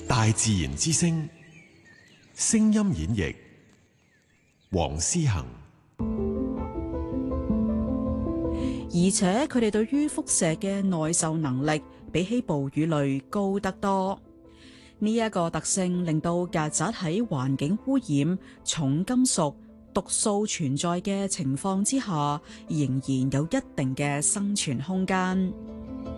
大自然之聲，聲音演繹黃思恒。 而且佢哋對於輻射嘅耐受能力比起哺乳類高得多。呢一個特性令到曱甴喺環境污染、重金屬、毒素存在嘅情況之下，仍然有一定嘅生存空間。